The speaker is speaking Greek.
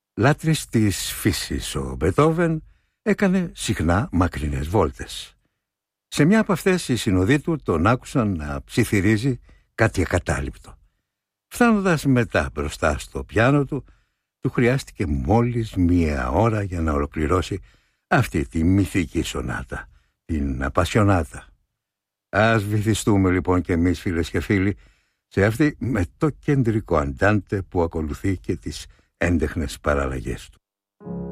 Λάτρης της φύσης, ο Μπετόβεν έκανε συχνά μακρινές βόλτες. Σε μια από αυτές οι συνοδοί του τον άκουσαν να ψιθυρίζει κάτι ακατάληπτο. Φτάνοντας μετά μπροστά στο πιάνο του χρειάστηκε μόλις 1 ώρα για να ολοκληρώσει αυτή τη μυθική σονάτα, την Απασιονάτα. Ας βυθιστούμε λοιπόν και εμείς, φίλες και φίλοι, σε αυτή με το κεντρικό αντάντε που ακολουθεί και τις έντεχνες παραλλαγές του.